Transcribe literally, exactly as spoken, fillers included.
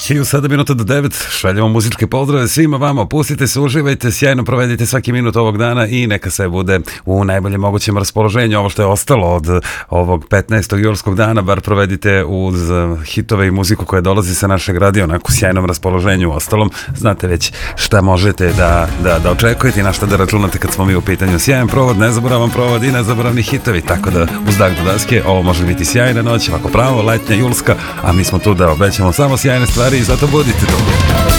je u sedam minuta do devet, šaljamo muzičke pozdrave svima vama, pustite se, uživajte, sjajno provedite svaki minut ovog dana i neka se bude u najboljem mogućem raspoloženju. Ovo što je ostalo od ovog petnaestog julskog dana, bar provedite uz hitove i muziku koja dolazi sa našeg radija, onako sjajnom raspoloženju. Ostalom, znate već šta možete da, da, da očekujete i na šta da računate kad smo mi u pitanju. Sjajan provod, nezaboravan provod i nezaboravni hitovi, tako da uz dah do daske ovo može biti sjajna noć, ovako pravo, letnja, julska, a mi smo tu da obećamo samo sjajne stvari i zato budite dobro.